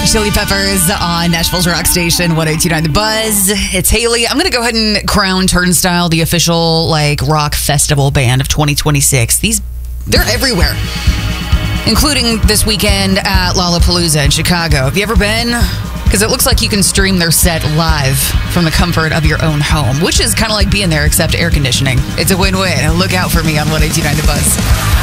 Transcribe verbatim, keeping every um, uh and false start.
Chili Peppers on Nashville's Rock Station, one oh two point nine The Buzz. It's Haley. I'm going to go ahead and crown Turnstile the official like rock festival band of twenty twenty-six. These, they're everywhere, including this weekend at Lollapalooza in Chicago. Have you ever been? Because it looks like you can stream their set live from the comfort of your own home, which is kind of like being there except air conditioning. It's a win-win. Look out for me on one oh two point nine The Buzz.